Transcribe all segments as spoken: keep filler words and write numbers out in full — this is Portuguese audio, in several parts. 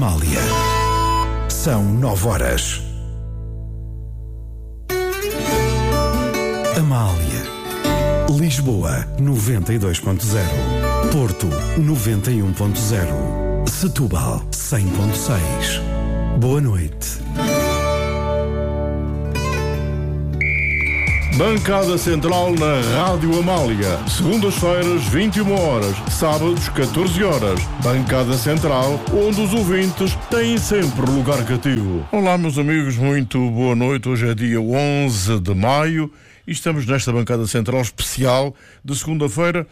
Amália. São nove horas. Amália. Lisboa, noventa e dois ponto zero. Porto, noventa e um ponto zero. Setúbal, cem ponto seis. Boa noite. Bancada Central na Rádio Amália. Segundas-feiras, vinte e uma horas. Sábados, catorze horas. Bancada Central, onde os ouvintes têm sempre lugar cativo. Olá, meus amigos, muito boa noite. Hoje é dia onze de maio e estamos nesta Bancada Central especial de segunda-feira,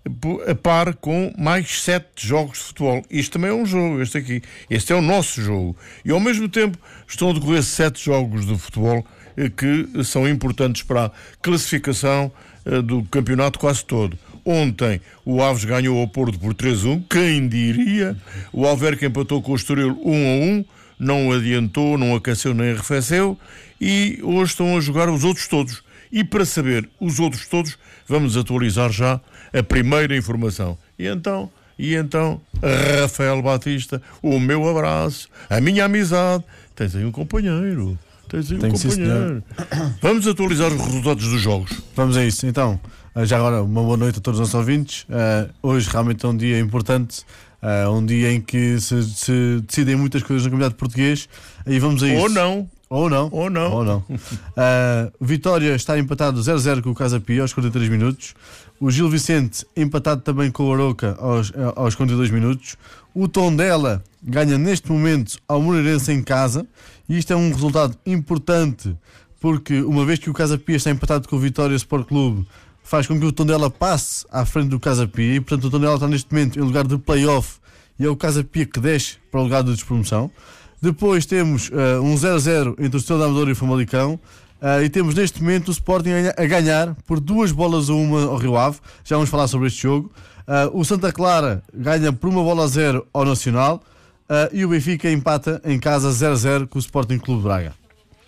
a par com mais sete jogos de futebol. Isto também é um jogo, este aqui. Este é o nosso jogo. E ao mesmo tempo estão a decorrer sete jogos de futebol que são importantes para a classificação do campeonato quase todo. Ontem o Aves ganhou ao Porto por três a um, quem diria? O Alverca empatou com o Estoril um a um, não adiantou, não aqueceu nem arrefeceu, e hoje estão a jogar os outros todos. E para saber os outros todos, vamos atualizar já a primeira informação. E então, e então, Rafael Batista, o meu abraço, a minha amizade. Tens aí um companheiro. Tens aí um Tenho companheiro. Vamos atualizar os resultados dos jogos. Vamos a isso. Então, já agora, uma boa noite a todos os nossos ouvintes. Uh, hoje realmente é um dia importante, uh, um dia em que se, se decidem muitas coisas no campeonato português. E vamos a isso. Ou não. Ou não. Ou não. Ou não. Uh, Vitória está empatado zero a zero com o Casa Pia aos quarenta e três minutos. O Gil Vicente empatado também com o Arouca aos, aos quarenta e dois minutos. O Tondela ganha neste momento ao Moreirense em casa. E isto é um resultado importante porque, uma vez que o Casa Pia está empatado com o Vitória Sport Clube, faz com que o Tondela passe à frente do Casa Pia. E, portanto, o Tondela está neste momento em lugar de play-off e é o Casa Pia que desce para o lugar de despromoção. Depois temos uh, um zero a zero entre o Estrela da Amadora e o Famalicão. Uh, e temos neste momento o Sporting a ganhar por duas bolas a uma ao Rio Ave. Já vamos falar sobre este jogo. Uh, o Santa Clara ganha por uma bola a zero ao Nacional. Uh, e o Benfica empata em casa zero a zero com o Sporting Clube de Braga.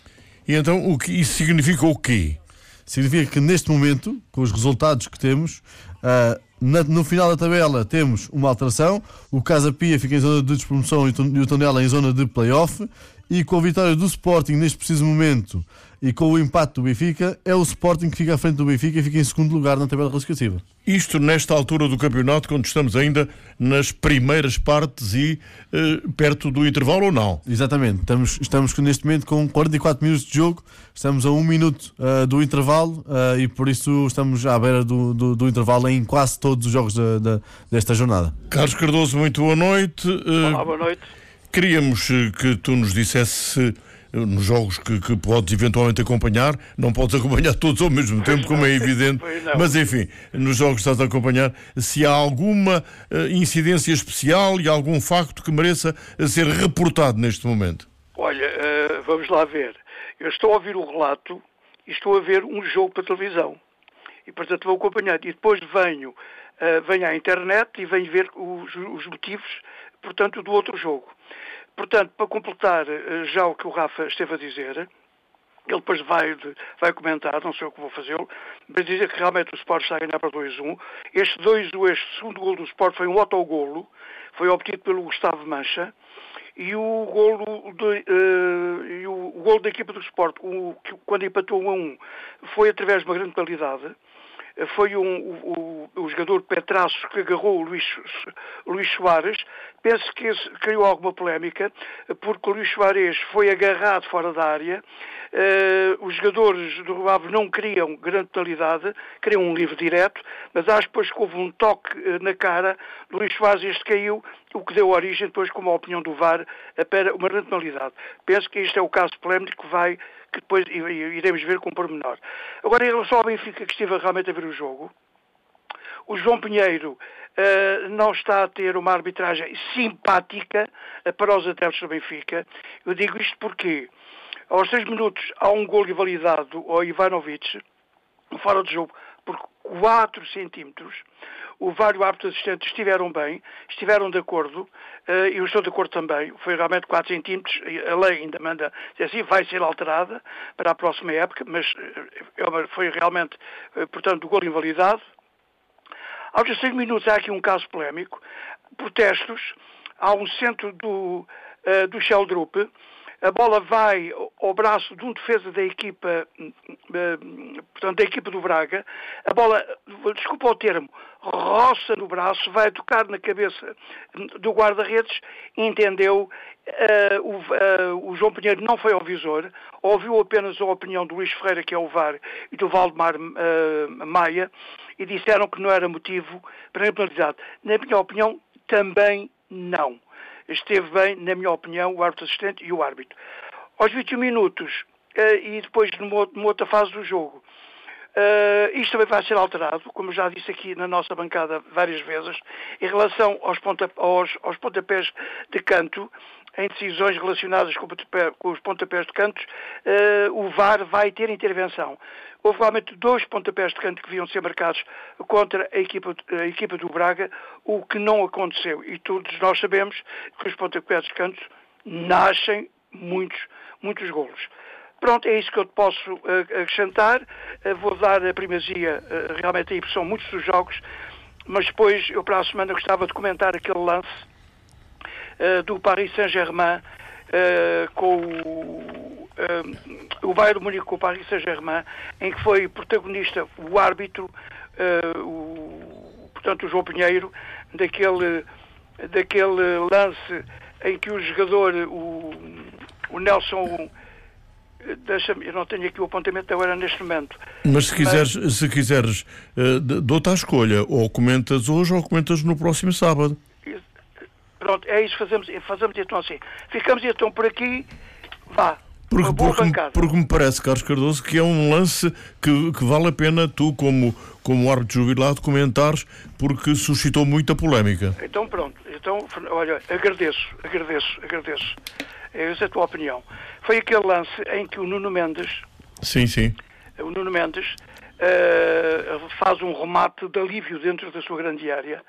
E então o que isso significa o quê? Significa que neste momento, com os resultados que temos, uh, na, no final da tabela temos uma alteração. O Casa Pia fica em zona de despromoção e o Tondela em zona de play-off. E com a vitória do Sporting neste preciso momento e com o empate do Benfica, é o Sporting que fica à frente do Benfica e fica em segundo lugar na tabela classificativa. Isto nesta altura do campeonato, quando estamos ainda nas primeiras partes e uh, perto do intervalo, ou não? Exatamente. Estamos, estamos neste momento com quarenta e quatro minutos de jogo, estamos a um minuto uh, do intervalo uh, e por isso estamos à beira do, do, do intervalo em quase todos os jogos da, da, desta jornada. Carlos Cardoso, muito boa noite. Uh, Olá, boa noite. Queríamos que tu nos dissesse, nos jogos que, que podes eventualmente acompanhar, não podes acompanhar todos ao mesmo tempo, como é evidente, mas enfim, nos jogos que estás a acompanhar, se há alguma uh, incidência especial e algum facto que mereça ser reportado neste momento. Olha, uh, vamos lá ver. Eu estou a ouvir o relato e estou a ver um jogo para televisão. E, portanto, vou acompanhar. E depois venho, uh, venho à internet e venho ver os, os motivos, portanto, do outro jogo. Portanto, para completar já o que o Rafa esteve a dizer, ele depois vai, vai comentar, não sei o que vou fazê-lo, mas dizer que realmente o Sport está a ganhar para dois a um. Este dois a um, este segundo golo do Sport foi um autogolo, foi obtido pelo Gustavo Mancha, e o golo, de, uh, e o, o golo da equipa do Sport, o, que, quando empatou um a um, foi através de uma grande qualidade. Foi um, o, o, o jogador Petraço que agarrou o Luís, Luís Soares. Penso que esse criou alguma polémica, porque o Luís Soares foi agarrado fora da área. Uh, os jogadores do Rio Ave não queriam grande penalidade, queriam um livre direto, mas acho depois que houve um toque uh, na cara do Luís Soares, este caiu, o que deu origem depois, como a opinião do V A R, para uma grande penalidade. Penso que este é o caso polémico que vai, que depois iremos ver com pormenor. Agora, em relação ao Benfica, que estive realmente a ver o jogo, o João Pinheiro uh, não está a ter uma arbitragem simpática uh, para os adeptos do Benfica. Eu digo isto porque aos seis minutos há um golo invalidado ao Ivanovic, fora de jogo, por quatro centímetros. O vários árbitros assistentes estiveram bem, estiveram de acordo, uh, eu estou de acordo também, foi realmente quatro centímetros, a lei ainda manda dizer assim, vai ser alterada para a próxima época, mas uh, foi realmente, uh, portanto, o golo invalidado. Aos dezesseis minutos há aqui um caso polémico, protestos, há um centro do, uh, do Sheldrup. A bola vai ao braço de um defesa da equipa, uh, portanto, da equipa do Braga. A bola, desculpa o termo, roça no braço, vai tocar na cabeça do guarda-redes. Entendeu, uh, o, uh, o João Pinheiro não foi ao visor, ouviu apenas a opinião do Luís Ferreira, que é o V A R, e do Valdemar uh, Maia, e disseram que não era motivo para a penalidade. Na minha opinião, também não. Esteve bem, na minha opinião, o árbitro assistente e o árbitro. Aos vinte e um minutos, uh, e depois numa, numa outra fase do jogo, uh, isto também vai ser alterado, como já disse aqui na nossa bancada várias vezes, em relação aos, ponta, aos, aos pontapés de canto, em decisões relacionadas com, com os pontapés de cantos, uh, o V A R vai ter intervenção. Houve realmente dois pontapés de canto que deviam ser marcados contra a equipa, a equipa do Braga, o que não aconteceu. E todos nós sabemos que os pontapés de canto nascem muitos, muitos golos. Pronto, é isso que eu te posso uh, acrescentar. Uh, vou dar a primazia, uh, realmente aí são muitos dos jogos, mas depois eu para a semana gostava de comentar aquele lance uh, do Paris Saint-Germain uh, com o Uh, o Bayern de Munique com o Paris Saint-Germain, em que foi protagonista o árbitro, uh, o, portanto o João Pinheiro, daquele, daquele lance em que o jogador, o, o Nelson, deixa-me, eu não tenho aqui o apontamento agora neste momento. Mas se quiseres, Mas, se quiseres uh, dou-te a escolha, ou comentas hoje ou comentas no próximo sábado. Pronto, é isso que fazemos, fazemos então assim. Ficamos então por aqui, vá. Porque, porque, porque me parece, Carlos Cardoso, que é um lance que, que vale a pena tu, como, como árbitro jubilado, comentares, porque suscitou muita polémica. Então pronto, então, olha, agradeço, agradeço, agradeço. Essa é a tua opinião. Foi aquele lance em que o Nuno Mendes, sim, sim. o Nuno Mendes uh, faz um remate de alívio dentro da sua grande área,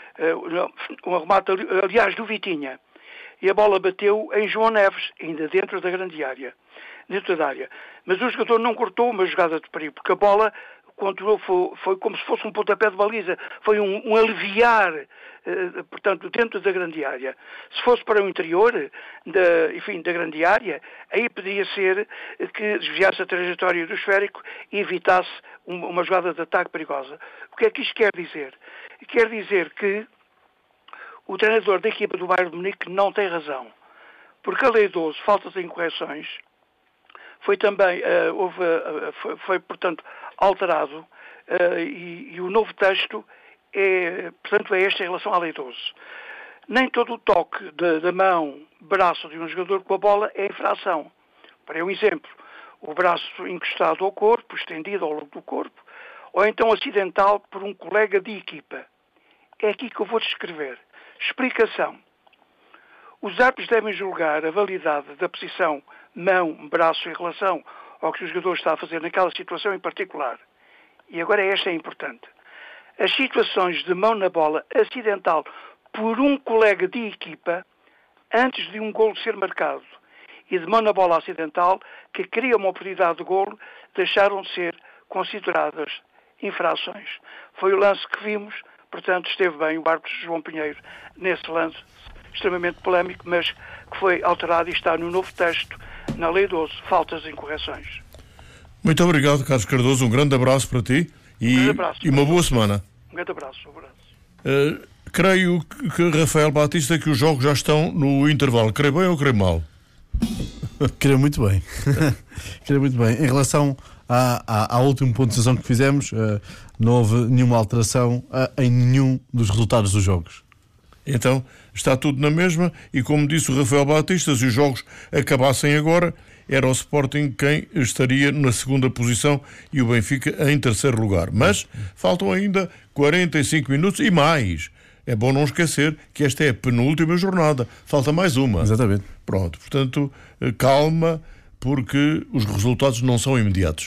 uh, um remate, aliás, do Vitinha. E a bola bateu em João Neves, ainda dentro da grande área, dentro da área. Mas o jogador não cortou uma jogada de perigo, porque a bola continuou, foi, foi como se fosse um pontapé de baliza, foi um, um aliviar, eh, portanto, dentro da grande área. Se fosse para o interior, da, enfim, da grande área, aí poderia ser que desviasse a trajetória do esférico e evitasse uma, uma jogada de ataque perigosa. O que é que isto quer dizer? Quer dizer que o treinador da equipa do Bayern de Munique não tem razão, porque a lei doze, faltas em correções, foi também, uh, houve, uh, foi, foi, portanto, alterado, uh, e, e o novo texto é, portanto, é este em relação à lei doze. Nem todo o toque de, da mão, braço de um jogador com a bola é infração. Para um exemplo, o braço encostado ao corpo, estendido ao longo do corpo, ou então acidental por um colega de equipa. É aqui que eu vou descrever. Explicação. Os árbitros devem julgar a validade da posição mão-braço em relação ao que o jogador está a fazer naquela situação em particular. E agora esta é importante. As situações de mão na bola acidental por um colega de equipa, antes de um golo ser marcado, e de mão na bola acidental, que cria uma oportunidade de golo, deixaram de ser consideradas infrações. Foi o lance que vimos. Portanto, esteve bem o árbitro João Pinheiro nesse lance extremamente polémico, mas que foi alterado e está no novo texto, na Lei doze, faltas em correções. Muito obrigado, Carlos Cardoso. Um grande abraço para ti e, um abraço, e uma boa semana. Um grande abraço. Um abraço. Uh, creio que, Rafael Batista, que os jogos já estão no intervalo. Creio bem ou creio mal? Creio muito bem. Creio muito bem. Em relação à, à, à última pontuação que fizemos, uh, não houve nenhuma alteração uh, em nenhum dos resultados dos jogos. Então, está tudo na mesma e, como disse o Rafael Batista, se os jogos acabassem agora, era o Sporting quem estaria na segunda posição e o Benfica em terceiro lugar. Mas faltam ainda quarenta e cinco minutos e mais. É bom não esquecer que esta é a penúltima jornada. Falta mais uma. Exatamente. Pronto, portanto, calma, porque os resultados não são imediatos.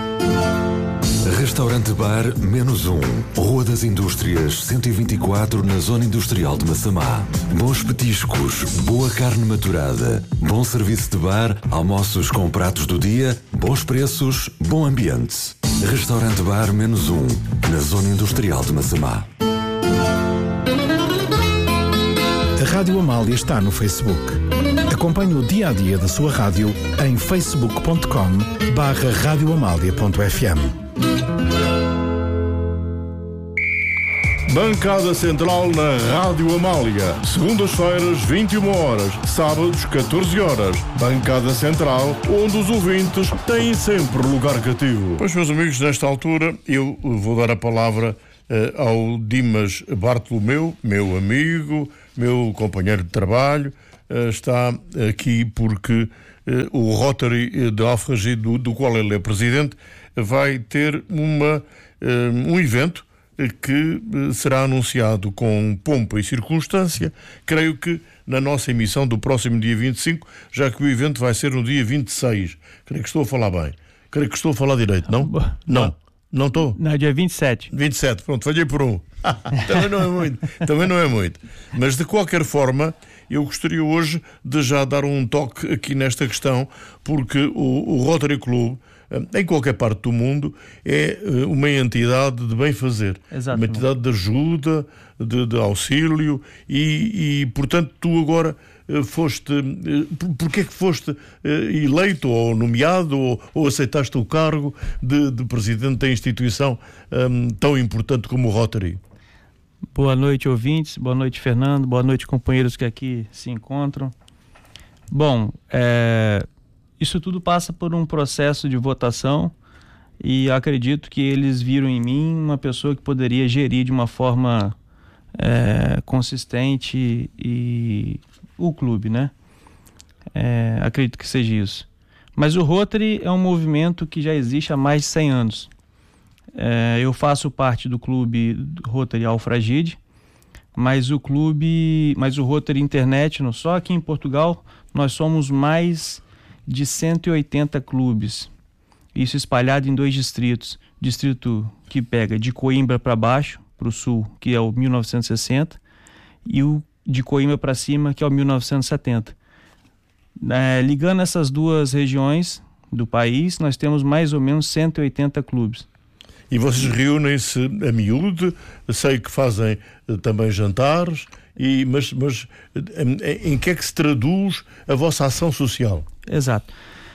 Restaurante Bar Menos Um, Rua das Indústrias, cento e vinte e quatro, na Zona Industrial de Massamá. Bons petiscos, boa carne maturada, bom serviço de bar, almoços com pratos do dia, bons preços, bom ambiente. Restaurante Bar Menos Um, na Zona Industrial de Massamá. A Rádio Amália está no Facebook. Acompanhe o dia-a-dia da sua rádio em facebook ponto com barra rádio amália ponto f m. Bancada Central na Rádio Amália. Segundas-feiras, vinte e uma horas. Sábados, catorze horas. Bancada Central, onde os ouvintes têm sempre lugar cativo. Pois, meus amigos, nesta altura eu vou dar a palavra uh, ao Dimas Bartolomeu, meu amigo, meu companheiro de trabalho. Uh, está aqui porque uh, o Rotary de Alfragide, do, do qual ele é presidente, vai ter uma, uh, um evento que será anunciado com pompa e circunstância, creio que na nossa emissão do próximo dia vinte e cinco, já que o evento vai ser no dia vinte e seis. Creio que estou a falar bem. Creio que estou a falar direito, não? Não. Não estou? Não, dia vinte e sete. vinte e sete, pronto, falhei por um. Também não é muito. Também não é muito. Mas, de qualquer forma, eu gostaria hoje de já dar um toque aqui nesta questão, porque o, o Rotary Club, em qualquer parte do mundo, é uma entidade de bem-fazer. Uma entidade de ajuda, de, de auxílio e, e, portanto, tu agora foste... Porquê é que foste eleito ou nomeado ou, ou aceitaste o cargo de, de presidente da instituição um, tão importante como o Rotary? Boa noite, ouvintes. Boa noite, Fernando. Boa noite, companheiros que aqui se encontram. Bom, é... isso tudo passa por um processo de votação e acredito que eles viram em mim uma pessoa que poderia gerir de uma forma é, consistente e o clube, né? É, acredito que seja isso. Mas o Rotary é um movimento que já existe há mais de cem anos. É, eu faço parte do clube Rotary Alfragide, mas o clube, mas o Rotary International, só aqui em Portugal, nós somos mais de cento e oitenta clubes, isso espalhado em dois distritos, distrito que pega de Coimbra para baixo, para o sul, que é o mil novecentos e sessenta, e o de Coimbra para cima, que é o mil novecentos e setenta. É, ligando essas duas regiões do país, nós temos mais ou menos cento e oitenta clubes. E vocês reúnem-se a miúde, sei que fazem também jantares, e, mas, mas em, em que é que se traduz a vossa ação social? Exato.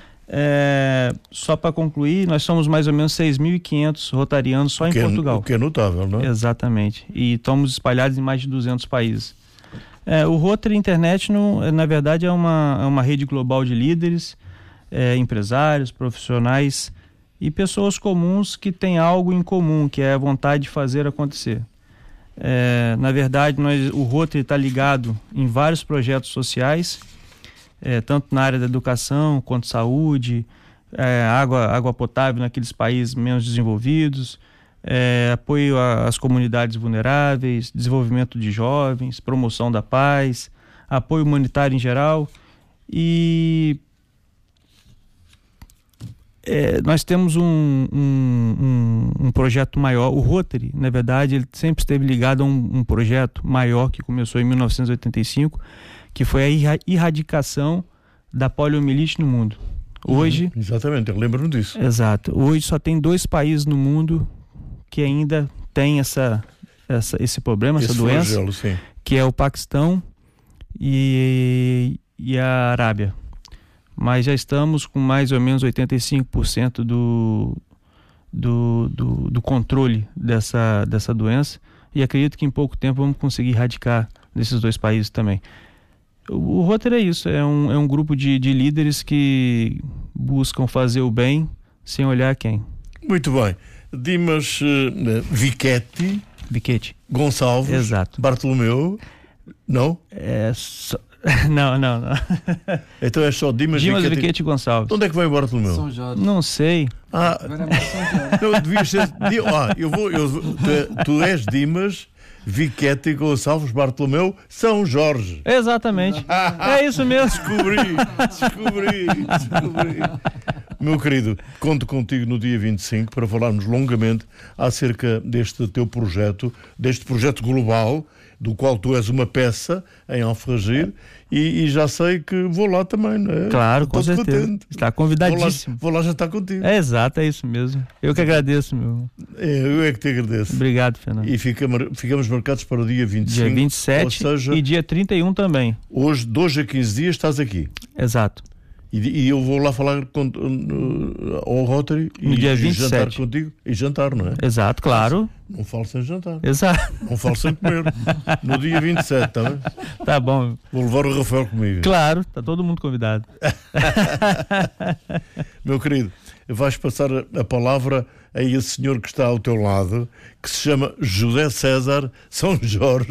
É, só para concluir, nós somos mais ou menos seis mil e quinhentos rotarianos só em Portugal. O que é notável, não é? Exatamente. E estamos espalhados em mais de duzentos países. É, o Rotary International, na verdade, é uma, é uma rede global de líderes, é, empresários, profissionais e pessoas comuns que têm algo em comum, que é a vontade de fazer acontecer. É, na verdade, nós, o Rotary está ligado em vários projetos sociais, é, tanto na área da educação quanto saúde, é, água, água potável naqueles países menos desenvolvidos, é, apoio às comunidades vulneráveis, desenvolvimento de jovens, promoção da paz, apoio humanitário em geral. E é, nós temos um, um, um, um projeto maior. O Rotary, na verdade, ele sempre esteve ligado a um, um projeto maior que começou em mil novecentos e oitenta e cinco, que foi a erradicação da poliomielite no mundo. Hoje... Uhum, exatamente, eu lembro-me disso. Exato. Hoje só tem dois países no mundo que ainda tem essa, essa, esse problema, esse essa doença, flagelo, sim, que é o Paquistão e, e a Arábia. Mas já estamos com mais ou menos oitenta e cinco por cento do, do, do, do controle dessa, dessa doença, e acredito que em pouco tempo vamos conseguir erradicar nesses dois países também. O, o Rotary é isso, é um, é um grupo de, de líderes que buscam fazer o bem sem olhar quem. Muito bem. Dimas uh, Vichetti, Vichetti Gonçalves, exato. Bartolomeu, não? É só... Não, não, não. Então é só Dimas, Dimas Vichetti... Vichetti Gonçalves. Onde é que vem o Bartolomeu? São Jorge. Não sei. Ah, Agora é São Jorge. não, devias ser... Ah, eu vou... Eu, tu, tu és Dimas Vichetti Gonçalves Bartolomeu São Jorge. Exatamente. É isso mesmo. Descobri, descobri, descobri. Meu querido, conto contigo no dia vinte e cinco para falarmos longamente acerca deste teu projeto, deste projeto global do qual tu és uma peça em Alfarragir, e, e já sei que vou lá também, não é? Claro, com Estou certeza. contente. Está convidadíssimo. Vou lá, vou lá jantar contigo. É exato, é isso mesmo. Eu que agradeço, meu. É, eu é que te agradeço. Obrigado, Fernando. E fica, ficamos marcados para o dia vinte e cinco. Dia vinte e sete, ou seja, e dia trinta e um também. Hoje, de hoje a quinze dias, estás aqui. Exato. E, e eu vou lá falar com, uh, ao Rotary no e, dia e vinte e sete. jantar contigo. E jantar, não é? Exato, claro. Não falo sem jantar. Exato. Não falo sem comer. No dia vinte e sete, tá bem? Tá bom. Vou levar o Rafael comigo. Claro, tá todo mundo convidado. Meu querido, vais passar a palavra a esse senhor que está ao teu lado, que se chama José César São Jorge.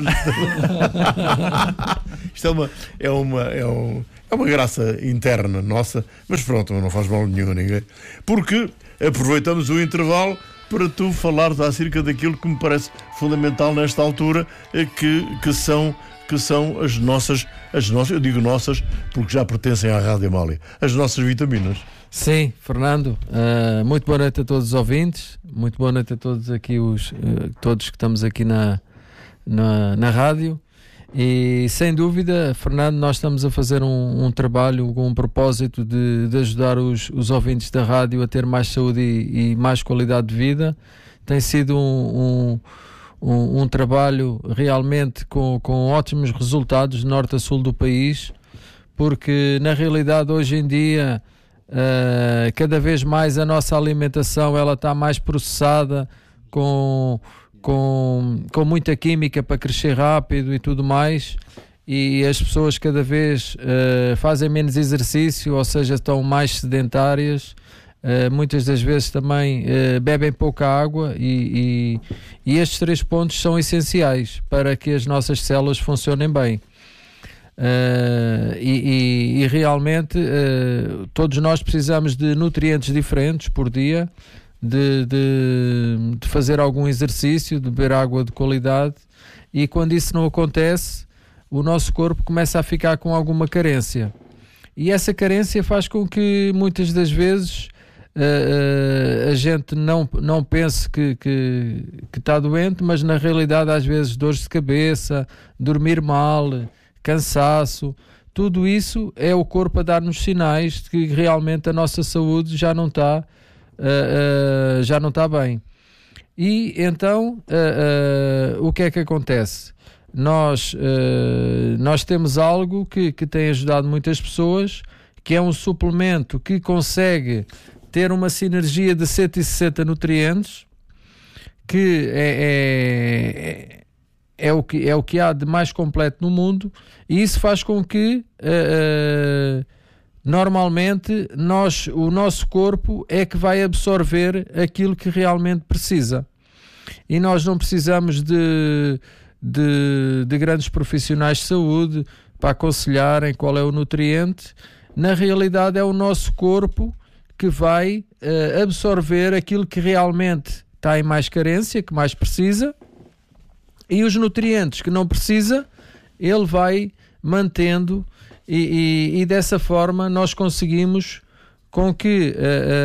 Isto é uma, é uma, é um, é uma graça interna nossa, mas pronto, não faz mal nenhum a ninguém. Porque aproveitamos o intervalo para tu falares acerca daquilo que me parece fundamental nesta altura, que, que são, que são as nossas, as nossas, eu digo nossas, porque já pertencem à Rádio Amália, as nossas vitaminas. Sim, Fernando, uh, muito boa noite a todos os ouvintes, muito boa noite a todos aqui, os, uh, todos que estamos aqui na, na, na rádio. E sem dúvida, Fernando, nós estamos a fazer um, um trabalho com um propósito de, de ajudar os, os ouvintes da rádio a ter mais saúde e, e mais qualidade de vida. Tem sido um, um, um, um trabalho realmente com, com ótimos resultados de norte a sul do país, porque na realidade hoje em dia uh, cada vez mais a nossa alimentação ela está mais processada, com... Com, com muita química para crescer rápido e tudo mais, e as pessoas cada vez uh, fazem menos exercício, ou seja, estão mais sedentárias, uh, muitas das vezes também uh, bebem pouca água, e, e, e estes três pontos são essenciais para que as nossas células funcionem bem. Uh, e, e, e realmente uh, todos nós precisamos de nutrientes diferentes por dia, De, de, de fazer algum exercício, de beber água de qualidade, e quando isso não acontece, o nosso corpo começa a ficar com alguma carência, e essa carência faz com que muitas das vezes uh, uh, a gente não, não pense que, que, que está doente, mas na realidade às vezes dores de cabeça, dormir mal, cansaço, tudo isso é o corpo a dar-nos sinais de que realmente a nossa saúde já não está Uh, uh, já não está bem. E então uh, uh, o que é que acontece? Nós, uh, nós temos algo que, que tem ajudado muitas pessoas, que é um suplemento que consegue ter uma sinergia de cento e sessenta nutrientes, que é, é, é, o que, é o que há de mais completo no mundo, e isso faz com que uh, uh, normalmente nós, o nosso corpo é que vai absorver aquilo que realmente precisa, e nós não precisamos de, de, de grandes profissionais de saúde para aconselharem qual é o nutriente. Na realidade é o nosso corpo que vai uh, absorver aquilo que realmente está em mais carência, que mais precisa, e os nutrientes que não precisa ele vai mantendo. E, e, e dessa forma nós conseguimos com que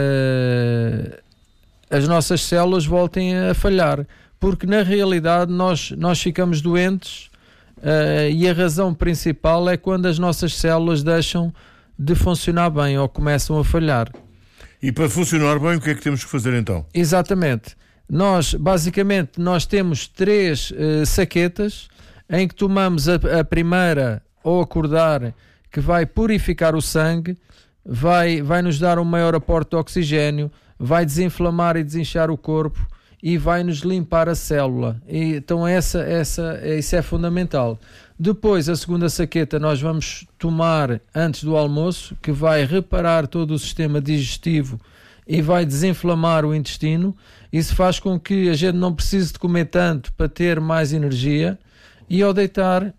uh, uh, as nossas células voltem a falhar, porque na realidade nós, nós ficamos doentes uh, e a razão principal é quando as nossas células deixam de funcionar bem ou começam a falhar. E para funcionar bem, o que é que temos que fazer então? Exatamente. Nós, basicamente, nós temos três uh, saquetas em que tomamos a, a primeira ao acordar, que vai purificar o sangue, vai, vai nos dar um maior aporte de oxigênio, vai desinflamar e desinchar o corpo e vai nos limpar a célula. E, então essa, essa, isso é fundamental. Depois, a segunda saqueta nós vamos tomar antes do almoço, que vai reparar todo o sistema digestivo e vai desinflamar o intestino. Isso faz com que a gente não precise de comer tanto para ter mais energia, e ao deitar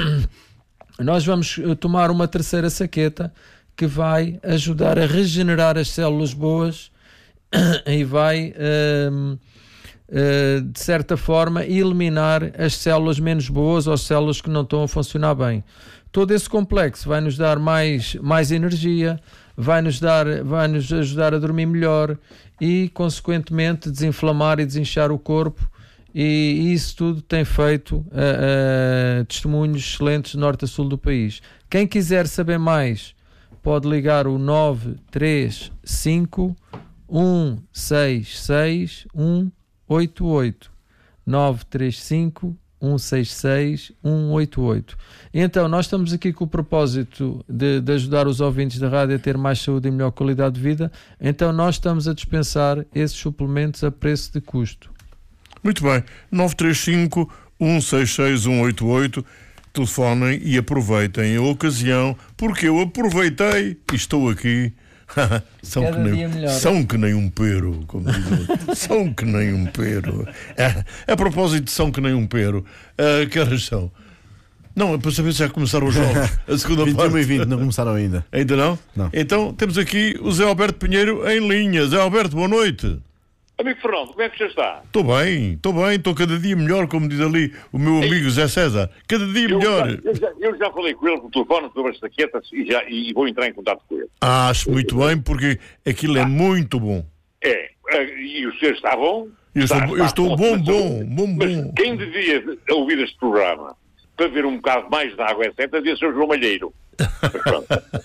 nós vamos tomar uma terceira saqueta que vai ajudar a regenerar as células boas e vai, uh, uh, de certa forma, eliminar as células menos boas ou células que não estão a funcionar bem. Todo esse complexo vai nos dar mais, mais energia, vai nos, dar, vai nos ajudar a dormir melhor e, consequentemente, desinflamar e desinchar o corpo e isso tudo tem feito uh, uh, testemunhos excelentes de norte a sul do país. Quem quiser saber mais pode ligar o nove três cinco um seis seis um oito oito nove três cinco um seis seis um oito oito. Então, nós estamos aqui com o propósito de, de ajudar os ouvintes da rádio a ter mais saúde e melhor qualidade de vida. Então, nós estamos a dispensar esses suplementos a preço de custo. Muito bem. nove três cinco um seis seis um oito oito. Telefonem e aproveitem a ocasião, porque eu aproveitei e estou aqui. são, que nem, são que nem um pero, como diz outro. São que nem um pero. É, a propósito de são que nem um pero, uh, que horas são? Não, é para saber se já começaram os jogos. A segunda vinte e um parte. e vinte, não começaram ainda. Ainda não? Não. Então temos aqui o Zé Alberto Pinheiro em linha. Zé Alberto, boa noite. Amigo Fernando, como é que você está? Estou bem, estou bem, estou cada dia melhor, como diz ali o meu amigo Zé César. Cada dia eu melhor. Já, eu, já, eu já falei com ele por telefone sobre as saquetas e, já, e vou entrar em contato com ele. Ah, acho muito bem, porque aquilo é muito bom. É, e o senhor está bom? Eu está, estou, eu estou bom, bom, bom, mas bom. Quem devia ouvir este programa para ver um bocado mais de água, etcétera, devia ser o João Malheiro. Mas pronto.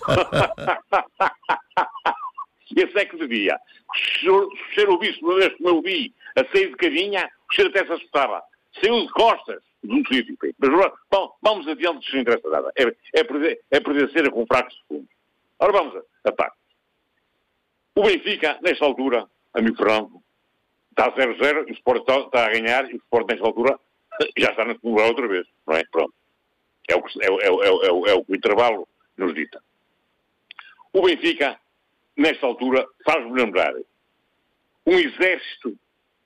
Esse é que devia. Se o senhor ouvisse uma vez como eu vi a sair de caminha, o senhor até se assustava. Saiu de costas de um sítio. Mas bom, vamos adiante, se não interessa nada. É, é, perder, é perder cera com fracos de fundo. Ora vamos a, a parte. O Benfica, nesta altura, amigo Fernando, está a zero zero, o Sport está, está a ganhar e o Sport, nesta altura, já está na segunda outra vez. Não é? Pronto. É o, que, é, é, é, é, é o que o intervalo nos dita. O Benfica, nesta altura, faz-me lembrar um exército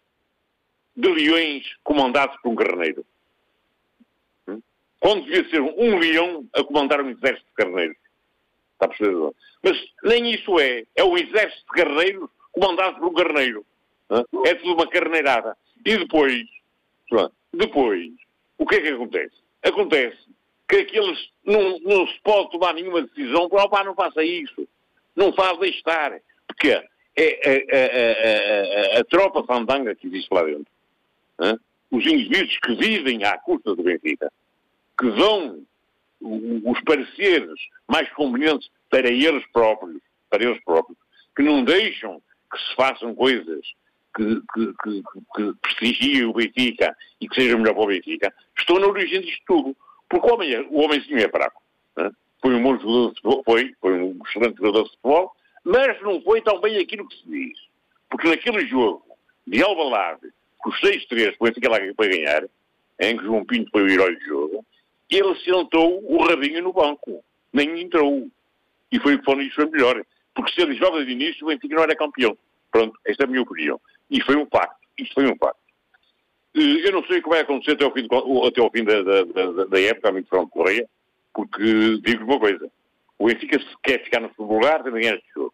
de leões comandados por um carneiro. Quando devia ser um leão a comandar um exército de carneiros. Está a perceber? Mas nem isso é. É um exército de carneiros comandado por um carneiro. É tudo uma carneirada. E depois, depois, o que é que acontece? Acontece que aqueles não, não se pode tomar nenhuma decisão para, opá, não faça isso. Não faz estar. Porque é, é, é, é, é a tropa fandanga que existe lá dentro. Hein? Os indivíduos que vivem à custa do Benfica, que dão os pareceres mais convenientes para eles próprios, para eles próprios, que não deixam que se façam coisas que, que, que, que prestigiem o Benfica e que sejam melhor para o Benfica, estão na origem disto tudo. Porque o, homem é, o homenzinho é fraco. Né? Foi um bom jogador de futebol, foi, foi um excelente jogador de futebol, mas não foi tão bem aquilo que se diz. Porque naquele jogo de Alvalade, com os seis três, que o Benfica lá para ganhar, em que João Pinto foi o herói do jogo, ele sentou o rabinho no banco. Nem entrou. E foi o que foi, isso foi melhor. Porque se ele joga de início, o Benfica não era campeão. Pronto, esta é a minha opinião. E foi um facto. Isto foi um facto. Eu não sei o que vai acontecer até ao fim, de, até ao fim da, da, da, da época, amigo Fernando Correia, porque digo uma coisa. O Benfica, se quer ficar no segundo lugar, também é este jogo.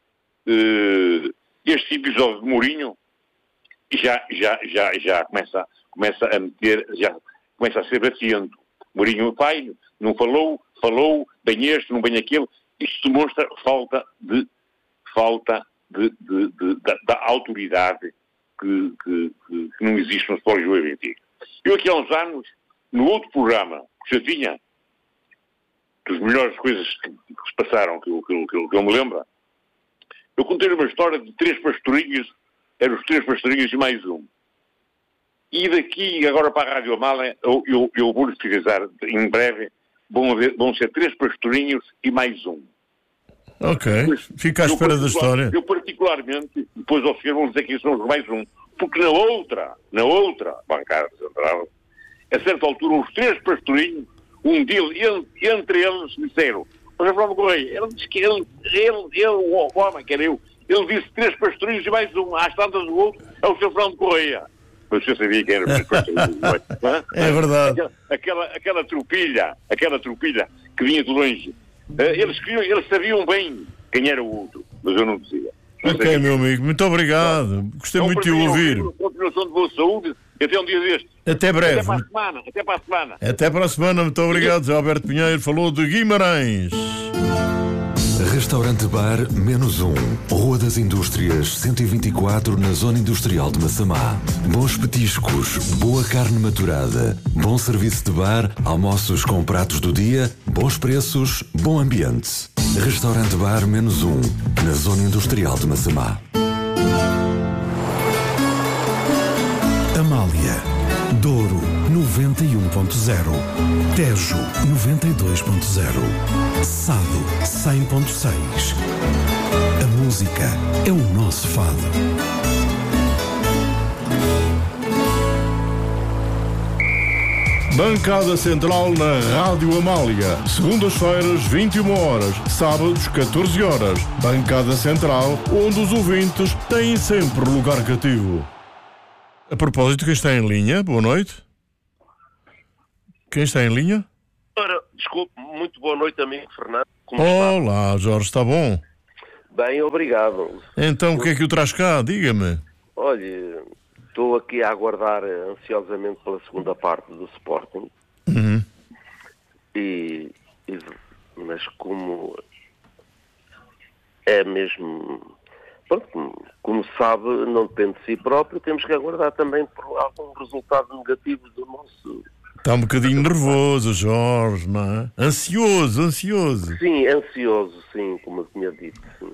Este episódio de Mourinho já, já, já, já começa, começa a meter, já começa a ser viciante. Mourinho, pai, não falou, falou, bem este, não bem aquele. Isto demonstra falta de, falta de, de, de, de da autoridade que, que, que, que não existe no Sport Lisboa e Benfica. Eu aqui há uns anos, no outro programa, que já tinha, das melhores coisas que, que se passaram, que, que, que, que eu me lembro, eu contei uma história de três pastorinhos, eram os três pastorinhos e mais um. E daqui, agora para a Rádio Amália, eu, eu, eu vou utilizar em breve, vão, haver, vão ser três pastorinhos e mais um. Ok, mas, fica à espera da história. Eu particularmente, depois ao senhor vão dizer que são os mais um, porque na outra, na outra bancada central, a certa altura, os três pastorinhos, um deles, entre, entre eles, disseram, mas Fernando Correia, ele disse que ele, ele, ele, o homem, que era eu, ele disse três pastorinhos e mais um, às tantas do outro, é o senhor Fernando Correia. Mas você sabia que era três pastorinhos. É verdade. Aquela, aquela, aquela tropilha, aquela tropilha que vinha de longe. Eles, queriam, eles sabiam bem quem era o outro, mas eu não dizia. Não ok, sabia. meu amigo, muito obrigado. Gostei então, muito de o ouvir. Continuação de boa saúde e até um dia deste. Até breve. Até para a semana. Até para a semana. Até para a semana. Muito obrigado. Zé Alberto Pinheiro falou de Guimarães. Restaurante Bar Menos um, Rua das Indústrias, cento e vinte e quatro, na Zona Industrial de Massamá. Bons petiscos, boa carne maturada, bom serviço de bar, almoços com pratos do dia, bons preços, bom ambiente. Restaurante Bar Menos um, na Zona Industrial de Massamá. Amália, Douro noventa e um ponto zero, Tejo noventa e dois ponto zero, Sado cem ponto seis. A música é o nosso fado. Bancada Central na Rádio Amália. Segundas-feiras, vinte e uma horas. Sábados, catorze horas. Bancada Central, onde os ouvintes têm sempre lugar cativo. A propósito, quem está em linha? Boa noite. Quem está em linha? Ora, desculpe, muito boa noite, amigo Fernando. Como está? Olá, Jorge, está bom? Bem, obrigado. Então, o que é que o traz cá? Diga-me. Olha, estou aqui a aguardar ansiosamente pela segunda parte do Sporting. Uhum. E, e, mas como é mesmo... Pronto, como, como sabe, não depende de si próprio, temos que aguardar também por algum resultado negativo do nosso... Está um bocadinho nervoso, Jorge, não é? Ansioso, ansioso. Sim, ansioso, sim, como eu tinha dito, sim.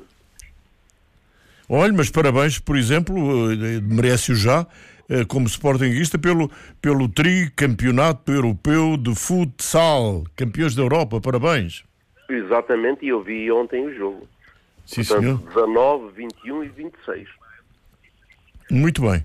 Olha, mas parabéns, por exemplo, merece-o já, como sportinguista, pelo, pelo tricampeonato europeu de futsal, campeões da Europa, parabéns. Exatamente, e eu vi ontem o jogo. Sim, Portanto, senhor. dezanove, vinte e um e vinte e seis. Muito bem.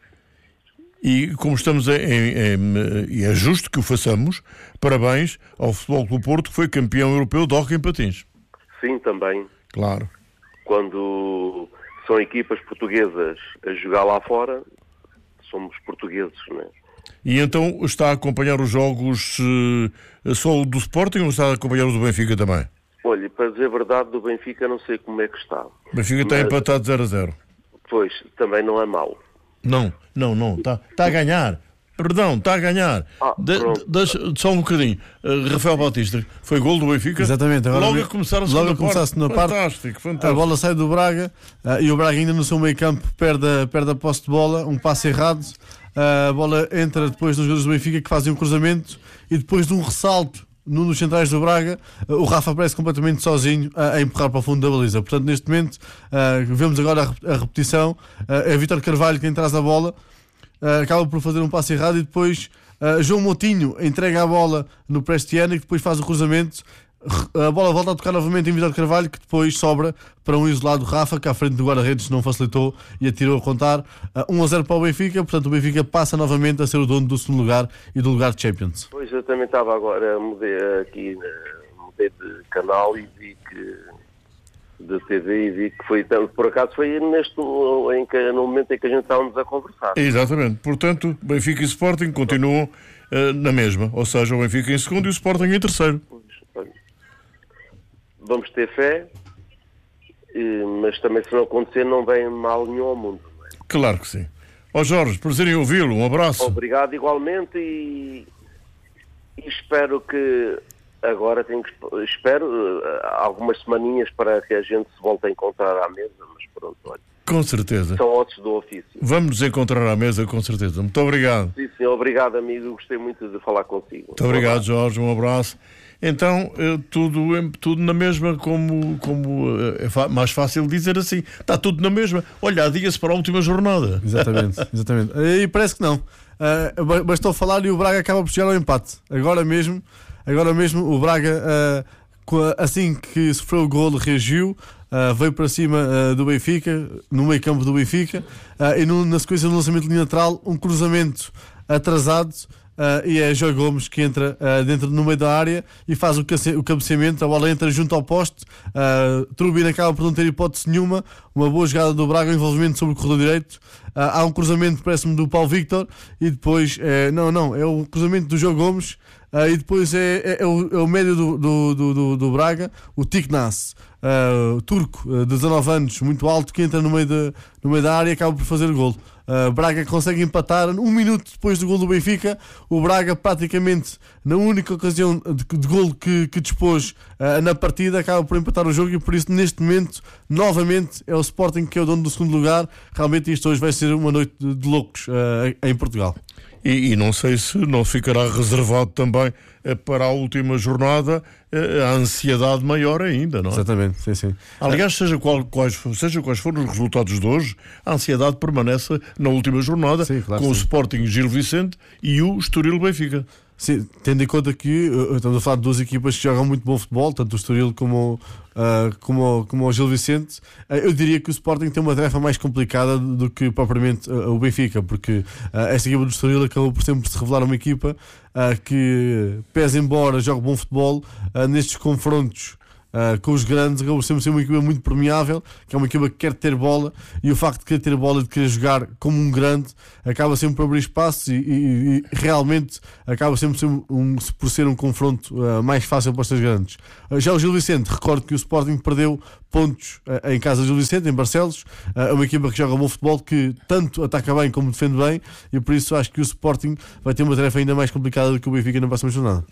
E como estamos em, em, e é justo que o façamos, parabéns ao Futebol Clube Porto, que foi campeão europeu de hóquei em patins. Sim, também. Claro. Quando são equipas portuguesas a jogar lá fora, somos portugueses, não é? E então está a acompanhar os jogos uh, só o do Sporting ou está a acompanhar os do Benfica também? Olha, para dizer a verdade, do Benfica não sei como é que está. O Benfica está Mas, empatado zero a zero. Pois, também não é mau. Não, não, não. Está, está a ganhar. Perdão, está a ganhar. Ah, de, deixa, só um bocadinho. Uh, Rafael Batista, foi gol do Benfica. Exatamente. Agora logo me... a começar a logo segunda a começar parte. a segunda parte. Fantástico, fantástico. A bola sai do Braga uh, e o Braga ainda no seu meio campo perde a, perde a posse de bola, um passe errado. Uh, a bola entra depois nos jogadores do Benfica que fazem um cruzamento e depois de um ressalto num dos centrais do Braga, uh, o Rafa aparece completamente sozinho uh, a empurrar para o fundo da baliza. Portanto, neste momento, uh, vemos agora a, a repetição. Uh, é Vítor Carvalho quem traz a bola. Uh, acaba por fazer um passe errado e depois uh, João Moutinho entrega a bola no Prestiano e depois faz o cruzamento. A bola volta a tocar novamente em Vítor Carvalho, que depois sobra para um isolado Rafa, que à frente do guarda-redes não facilitou e atirou a contar. Uh, um a zero para o Benfica, portanto o Benfica passa novamente a ser o dono do segundo lugar e do lugar de Champions. Pois, eu também estava agora, mudei aqui, mudei de canal e vi que de T V e vi que foi, por acaso foi neste, em que, no momento em que a gente estávamos a conversar. Exatamente, portanto Benfica e Sporting continuam uh, na mesma, ou seja, o Benfica em segundo e o Sporting em terceiro. Pois, vamos ter fé, mas também se não acontecer não vem mal nenhum ao mundo. Não é? Claro que sim. Ó oh Jorge, prazer em ouvi-lo, um abraço. Obrigado igualmente e, e espero que agora tenho que, espero algumas semaninhas para que a gente se volte a encontrar à mesa, mas pronto, olha. Com certeza. São ossos do ofício. Vamos nos encontrar à mesa, com certeza. Muito obrigado. Sim, senhor, obrigado, amigo. Gostei muito de falar consigo. Muito obrigado, Jorge. Um abraço. Então, tudo, tudo na mesma, como, como é mais fácil dizer assim. Está tudo na mesma. Olha, adia-se para a última jornada. Exatamente, exatamente. E parece que não. Uh, bastou falar e o Braga acaba por chegar ao empate. Agora mesmo, agora mesmo o Braga, uh, assim que sofreu o golo, reagiu. Uh, veio para cima uh, do Benfica, no meio campo do Benfica, uh, e no, na sequência do lançamento de linha lateral, um cruzamento atrasado, uh, e é João Gomes que entra uh, dentro no meio da área e faz o, cace- o cabeceamento. A bola entra junto ao poste, uh, Trubin acaba por não ter hipótese nenhuma, uma boa jogada do Braga, um envolvimento sobre o corredor direito. Uh, há um cruzamento, parece-me, do Paulo Victor, e depois, uh, não, não, é o cruzamento do João Gomes, uh, e depois é, é, é, o, é o médio do, do, do, do, do Braga, o Tiknas. Uh, turco uh, de dezanove anos, muito alto, que entra no meio, de, no meio da área e acaba por fazer o golo. Uh, Braga consegue empatar um minuto depois do gol do Benfica. O Braga, praticamente na única ocasião de, de gol que, que dispôs uh, na partida, acaba por empatar o jogo, e por isso neste momento novamente é o Sporting que é o dono do segundo lugar. Realmente isto hoje vai ser uma noite de, de loucos uh, em Portugal. E, e não sei se não ficará reservado também eh, para a última jornada eh, a ansiedade maior ainda, não é? Exatamente, sim, sim. Aliás, seja, qual, quais, seja quais forem os resultados de hoje, a ansiedade permanece na última jornada, sim, claro, com sim. o Sporting Gil Vicente e o Estoril Benfica. Sim, tendo em conta que uh, estamos a falar de duas equipas que jogam muito bom futebol, tanto o Estoril como, uh, como, como o Gil Vicente, uh, eu diria que o Sporting tem uma tarefa mais complicada do que propriamente uh, o Benfica, porque uh, esta equipa do Estoril acabou por sempre se revelar uma equipa uh, que, pese embora jogue bom futebol, uh, nestes confrontos Uh, com os grandes, acabou sempre ser uma equipa muito permeável, que é uma equipa que quer ter bola, e o facto de querer ter bola, de querer jogar como um grande, acaba sempre por abrir espaço e, e, e realmente acaba sempre por ser um, por ser um confronto uh, mais fácil para os três grandes. Uh, já o Gil Vicente, recordo que o Sporting perdeu pontos uh, em casa do Gil Vicente, em Barcelos, é uh, uma equipa que joga bom futebol, que tanto ataca bem como defende bem, e por isso acho que o Sporting vai ter uma tarefa ainda mais complicada do que o Benfica na próxima jornada.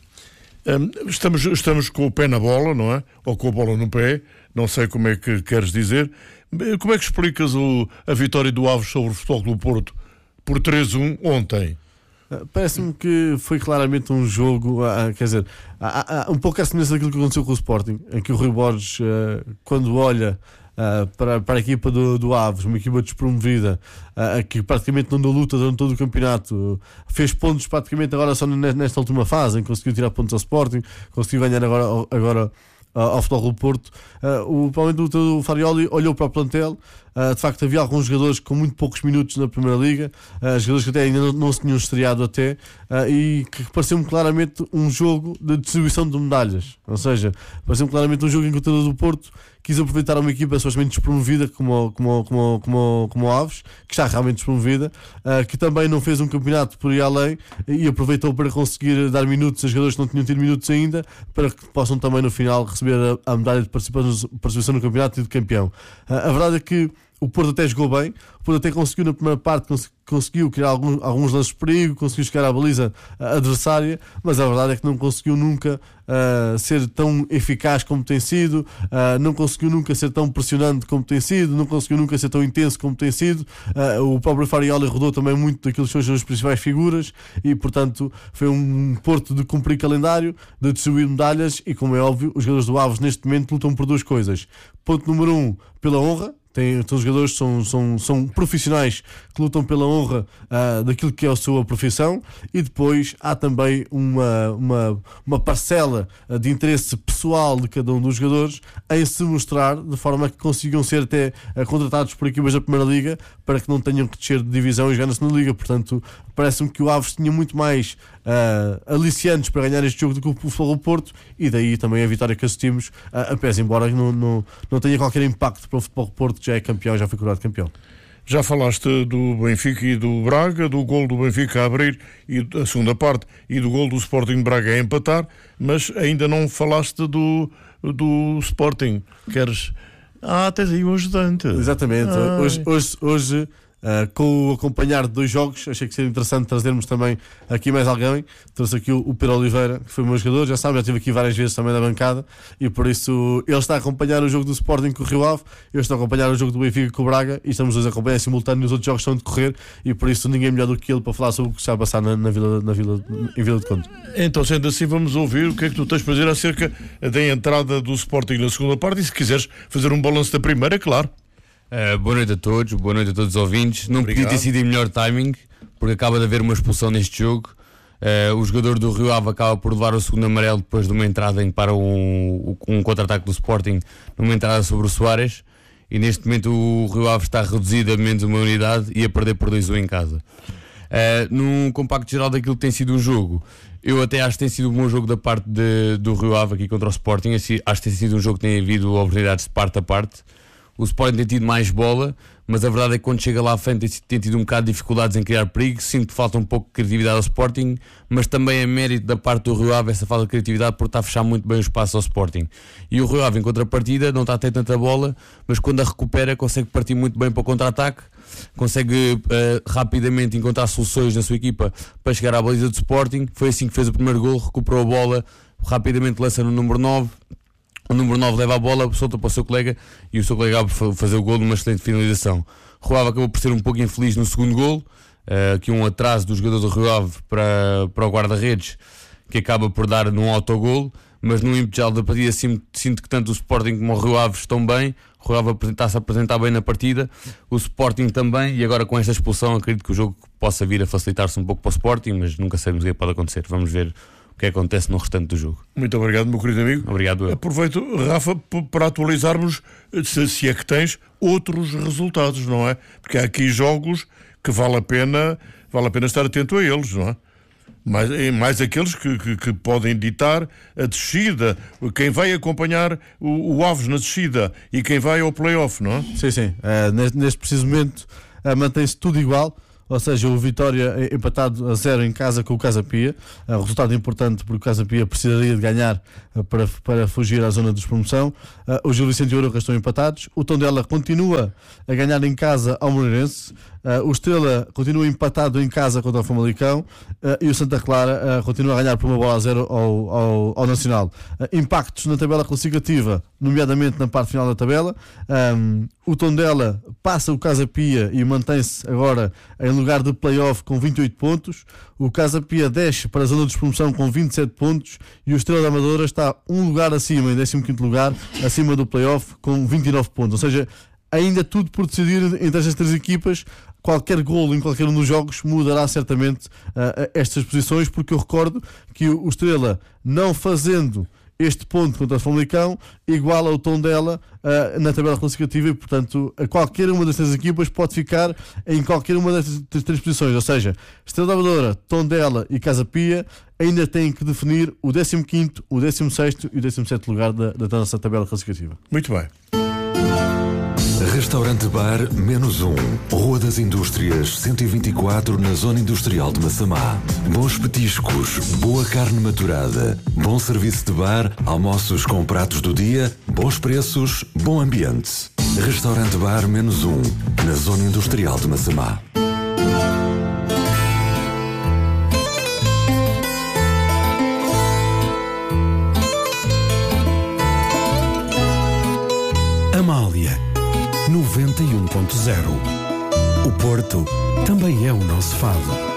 Estamos, estamos com o pé na bola, não é? Ou com a bola no pé, não sei como é que queres dizer. Como é que explicas o, a vitória do Aves sobre o Futebol Clube Porto por três a um ontem? Parece-me que foi claramente um jogo, quer dizer, um pouco a semelhança daquilo que aconteceu com o Sporting, em que o Rui Borges, quando olha Uh, para, para a equipa do, do Aves, uma equipa despromovida, uh, que praticamente não deu luta durante todo o campeonato, uh, fez pontos praticamente agora só nesta última fase, em que conseguiu tirar pontos ao Sporting, conseguiu ganhar agora, agora uh, ao Futebol Clube Porto. Uh, o, provavelmente o, o Farioli olhou para o plantel. Uh, de facto havia alguns jogadores com muito poucos minutos na Primeira Liga, uh, jogadores que até ainda não, não se tinham estreado até, uh, e que pareceu-me claramente um jogo de distribuição de medalhas, ou seja, pareceu-me claramente um jogo em que o treinador do Porto quis aproveitar uma equipa supostamente despromovida como, como, como, como, como a Aves, que está realmente despromovida, uh, que também não fez um campeonato por ir além, e aproveitou para conseguir dar minutos a jogadores que não tinham tido minutos ainda, para que possam também no final receber a, a medalha de participação, participação no campeonato e de campeão. Uh, a verdade é que o Porto até jogou bem, o Porto até conseguiu na primeira parte, cons- conseguiu criar alguns, alguns lances de perigo, conseguiu chegar à baliza uh, adversária, mas a verdade é que não conseguiu nunca uh, ser tão eficaz como tem sido, uh, não conseguiu nunca ser tão pressionante como tem sido, não conseguiu nunca ser tão intenso como tem sido. Uh, o próprio Farioli rodou também muito daquilo que são as suas principais figuras, e portanto foi um Porto de cumprir calendário, de distribuir medalhas, e como é óbvio, os jogadores do Aves neste momento lutam por duas coisas. Ponto número um, pela honra. Tem, todos os jogadores são, são, são profissionais que lutam pela honra uh, daquilo que é a sua profissão, e depois há também uma, uma, uma parcela uh, de interesse pessoal de cada um dos jogadores em se mostrar, de forma que consigam ser até uh, contratados por equipas da Primeira Liga, para que não tenham que descer de divisão e jogar na Segunda Liga. Portanto, parece-me que o Aves tinha muito mais uh, aliciantes para ganhar este jogo do que o Futebol Porto, e daí também a vitória que assistimos, uh, a pés, embora não, não, não tenha qualquer impacto para o Futebol Porto, que já é campeão, já foi coroado campeão. Já falaste do Benfica e do Braga, do gol do Benfica a abrir e a segunda parte, e do gol do Sporting de Braga a empatar, mas ainda não falaste do, do Sporting. Queres... Ah, tens aí um ajudante. Exatamente. Ah. Hoje, hoje, hoje uh, com o acompanhar de dois jogos, achei que seria interessante trazermos também aqui mais alguém. Trouxe aqui o, o Pedro Oliveira, que foi o meu jogador, já sabe, já estive aqui várias vezes também na bancada, e por isso ele está a acompanhar o jogo do Sporting com o Rio Ave, eu estou a acompanhar o jogo do Benfica com o Braga, e estamos dois a acompanhar em simultâneo, os outros jogos estão a decorrer, e por isso ninguém melhor do que ele para falar sobre o que está a passar na, na, vila, na vila, em Vila de Conde. Então, sendo assim, vamos ouvir o que é que tu tens para dizer acerca da entrada do Sporting na segunda parte, e se quiseres fazer um balanço da primeira, claro. Uh, boa noite a todos, boa noite a todos os ouvintes. Não Obrigado. Podia ter sido em melhor timing, porque acaba de haver uma expulsão neste jogo. Uh, o jogador do Rio Ave acaba por levar o segundo amarelo depois de uma entrada em para um, um contra-ataque do Sporting, numa entrada sobre o Soares, e neste momento o Rio Ave está reduzido a menos uma unidade e a perder por dois a um em casa. Uh, num compacto geral daquilo que tem sido o jogo, eu até acho que tem sido um bom jogo da parte de, do Rio Ave aqui contra o Sporting. Acho que tem sido um jogo que tem havido oportunidades de parte a parte. O Sporting tem tido mais bola, mas a verdade é que quando chega lá à frente tem tido um bocado de dificuldades em criar perigo. Sinto que falta um pouco de criatividade ao Sporting, mas também é mérito da parte do Rio Ave essa falta de criatividade, porque está a fechar muito bem o espaço ao Sporting. E o Rio Ave, em contrapartida, não está a ter tanta bola, mas quando a recupera consegue partir muito bem para o contra-ataque, consegue uh, rapidamente encontrar soluções na sua equipa para chegar à baliza do Sporting. Foi assim que fez o primeiro gol, recuperou a bola, rapidamente lança no número nove. O número nove leva a bola, solta para o seu colega e o seu colega acaba por fazer o gol numa excelente finalização. O Rio Ave acabou por ser um pouco infeliz no segundo gol, uh, aqui um atraso do jogador do Rio Ave para, para o guarda-redes, que acaba por dar num autogol, mas no ímpeto geral da partida sinto que tanto o Sporting como o Rio Ave estão bem. O Rio Ave está-se a apresentar bem na partida, o Sporting também, e agora com esta expulsão acredito que o jogo possa vir a facilitar-se um pouco para o Sporting, mas nunca sabemos o que pode acontecer. Vamos ver o que acontece no restante do jogo. Muito obrigado, meu querido amigo. Obrigado. Eu. Aproveito, Rafa, para atualizarmos, se, se é que tens outros resultados, não é? Porque há aqui jogos que vale a pena, vale a pena estar atento a eles, não é? Mais, mais aqueles que, que, que podem ditar a descida, quem vai acompanhar o, o Aves na descida e quem vai ao play-off, não é? Sim, sim. Uh, neste, neste preciso momento uh, mantém-se tudo igual. Ou seja, o Vitória empatado a zero em casa com o Casa Pia, uh, resultado importante porque o Casa Pia precisaria de ganhar uh, para, para fugir à zona de despromoção. Uh, o Gil Vicente e o Arouca estão empatados, o Tondela continua a ganhar em casa ao Moreirense, uh, o Estrela continua empatado em casa contra o Famalicão uh, e o Santa Clara uh, continua a ganhar por uma bola a zero ao, ao, ao Nacional. Uh, impactos na tabela classificativa, nomeadamente na parte final da tabela. Um, o Tondela passa o Casa Pia e mantém-se agora em lugar de play-off com vinte e oito pontos. O Casa Pia desce para a zona de despromoção com vinte e sete pontos e o Estrela da Amadora está um lugar acima, em décimo quinto lugar, acima do play-off com vinte e nove pontos. Ou seja, ainda tudo por decidir entre estas três equipas. Qualquer golo em qualquer um dos jogos mudará certamente uh, estas posições, porque eu recordo que o Estrela, não fazendo este ponto contra o Famalicão, iguala o Tondela uh, na tabela classificativa e, portanto, a qualquer uma destas equipas pode ficar em qualquer uma destas três posições. Ou seja, Estrela da Amadora, Tondela e Casa Pia ainda têm que definir o décimo quinto, o décimo sexto e o décimo sétimo lugar da, da nossa tabela classificativa. Muito bem. Restaurante Bar Menos um, Rua das Indústrias, cento e vinte e quatro, na Zona Industrial de Massamá. Bons petiscos, boa carne maturada, bom serviço de bar, almoços com pratos do dia, bons preços, bom ambiente. Restaurante Bar Menos um, na Zona Industrial de Massamá. Amália noventa e um ponto zero. O Porto também é o nosso fado.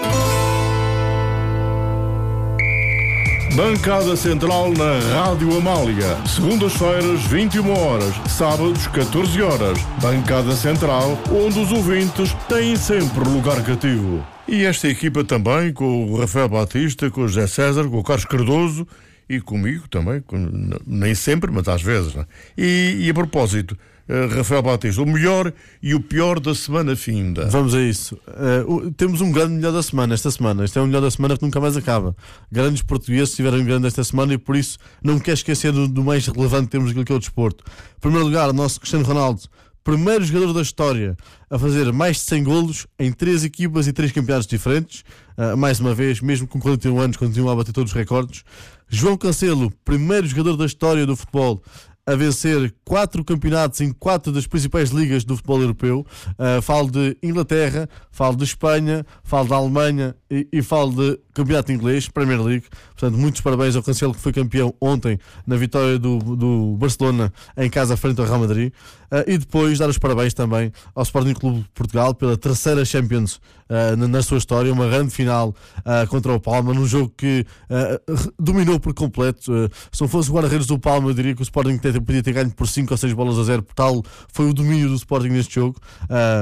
Bancada Central na Rádio Amália. Segundas-feiras, vinte e uma horas. Sábados, catorze horas. Bancada Central, onde os ouvintes têm sempre lugar cativo. E esta equipa também, com o Rafael Batista, com o José César, com o Carlos Cardoso e comigo também, com, nem sempre, mas às vezes. Não é? e, e a propósito, Uh, Rafael Batista, o melhor e o pior da semana finda. Vamos a isso. Uh, o, temos um grande melhor da semana esta semana. Este é um melhor da semana que nunca mais acaba. Grandes portugueses tiveram um grande esta semana e por isso não me quero esquecer do, do mais relevante que temos naquilo que é o desporto. Em primeiro lugar, o nosso Cristiano Ronaldo, primeiro jogador da história a fazer mais de cem golos em três equipas e três campeonatos diferentes. Uh, mais uma vez, mesmo com quarenta e um anos, continua a bater todos os recordes. João Cancelo, primeiro jogador da história do futebol a vencer quatro campeonatos em quatro das principais ligas do futebol europeu. Uh, falo de Inglaterra, falo de Espanha, falo da Alemanha e, e falo de campeonato inglês, Premier League. Portanto, muitos parabéns ao Cancelo, que foi campeão ontem na vitória do, do Barcelona em casa frente ao Real Madrid. Uh, e depois dar os parabéns também ao Sporting Clube de Portugal pela terceira Champions uh, na, na sua história, uma grande final uh, contra o Palma, num jogo que uh, dominou por completo. Uh, se não fosse o guarda-redes do Palma, eu diria que o Sporting podia ter ganho por cinco ou seis bolas a zero, por tal foi o domínio do Sporting neste jogo. Uh,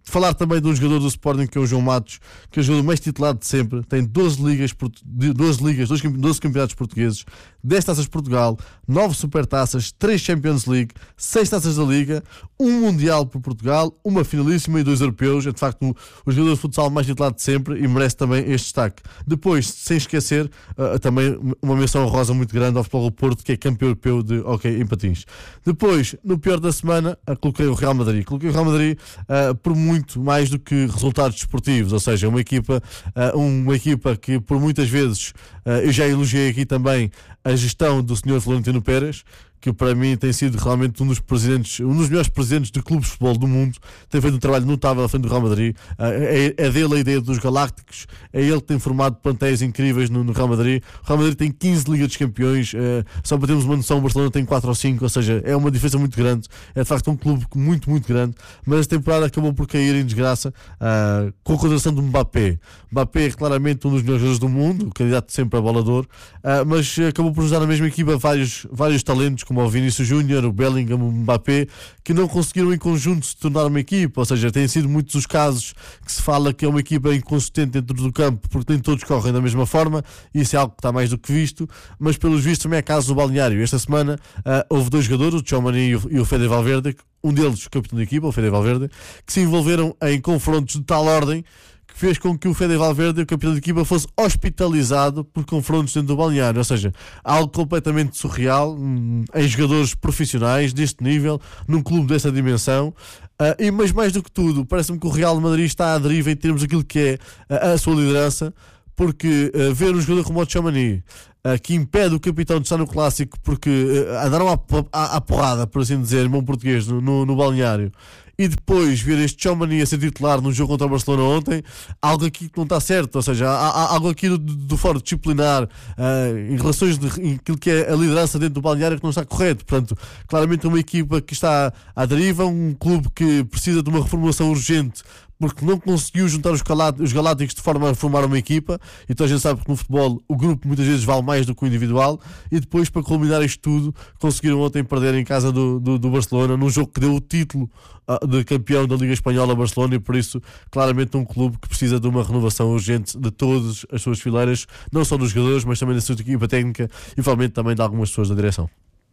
falar também de um jogador do Sporting, que é o João Matos, que é o jogador mais titulado de sempre, tem doze ligas, doze ligas, doze campeonatos portugueses, dez taças de Portugal, nove supertaças, três Champions League, seis taças da Liga, um Mundial por Portugal, uma finalíssima e dois europeus. É de facto o, o jogador de futsal mais titulado de sempre e merece também este destaque. Depois, sem esquecer, uh, também uma menção honrosa muito grande ao Futebol do Porto, que é campeão europeu de hóquei em patins. Depois, no pior da semana, uh, coloquei o Real Madrid. Coloquei o Real Madrid uh, por muito mais do que resultados desportivos, ou seja, uma equipa, uh, uma equipa que por muitas vezes, uh, eu já elogiei aqui também a gestão do senhor Florentino Pérez, que para mim tem sido realmente um dos presidentes, um dos melhores presidentes de clubes de futebol do mundo. Tem feito um trabalho notável à frente do Real Madrid. É, é dele a ideia dos Galácticos, é ele que tem formado plantéis incríveis no, no Real Madrid. O Real Madrid tem quinze Ligas dos Campeões, é, só para termos uma noção, o Barcelona tem quatro ou cinco, ou seja, é uma diferença muito grande. É de facto um clube muito, muito grande, mas esta temporada acabou por cair em desgraça uh, com a contratação do Mbappé. Mbappé é claramente um dos melhores jogadores do mundo, o candidato sempre a bola de ouro, uh, mas acabou por nos dar na mesma equipa vários, vários talentos, como o Vinícius Júnior, o Bellingham, o Mbappé, que não conseguiram em conjunto se tornar uma equipa. Ou seja, têm sido muitos os casos que se fala que é uma equipa inconsistente dentro do campo, porque nem todos correm da mesma forma, e isso é algo que está mais do que visto, mas pelos vistos também é caso do balneário. Esta semana uh, houve dois jogadores, o Tchouaméni e o, e o Fede Valverde, um deles o capitão da equipa, o Fede Valverde, que se envolveram em confrontos de tal ordem que fez com que o Fede Valverde, o capitão da equipa, fosse hospitalizado por confrontos dentro do balneário. Ou seja, algo completamente surreal em jogadores profissionais deste nível, num clube dessa dimensão. Uh, e, mas mais do que tudo, parece-me que o Real Madrid está à deriva em termos daquilo que é a, a sua liderança, porque uh, ver um jogador como o Tchouaméni, uh, que impede o capitão de estar no clássico porque uh, andaram à, à, à porrada, por assim dizer, em bom português, no, no, no balneário, e depois ver este Tchouaméni a ser titular no jogo contra o Barcelona ontem, algo aqui que não está certo. Ou seja, há, há algo aqui do, do foro disciplinar uh, em relações de em aquilo que é a liderança dentro do balneário que não está correto. Portanto, claramente uma equipa que está à deriva, um clube que precisa de uma reformulação urgente porque não conseguiu juntar os, os Galácticos de forma a formar uma equipa. Então a gente sabe que no futebol o grupo muitas vezes vale mais do que o individual, e depois, para culminar isto tudo, conseguiram ontem perder em casa do, do, do Barcelona, num jogo que deu o título uh, de campeão da Liga Espanhola a Barcelona, e por isso claramente um clube que precisa de uma renovação urgente de todas as suas fileiras, não só dos jogadores, mas também da sua equipa técnica e provavelmente também de algumas pessoas da direção.